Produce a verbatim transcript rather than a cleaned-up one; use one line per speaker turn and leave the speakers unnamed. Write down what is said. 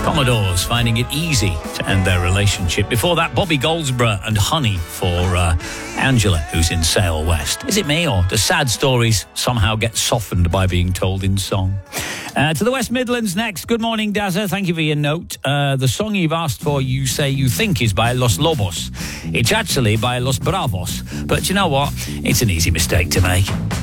Commodores finding it easy to end their relationship. Before that, Bobby Goldsboro and Honey for uh, Angela, who's in Sale West. Is it me, or do sad stories somehow get softened by being told in song? Uh, to the West Midlands next. Good morning, Dazza. Thank you for your note. Uh, the song you've asked for, you say you think is by Los Lobos. It's actually by Los Bravos. But you know what? It's an easy mistake to make.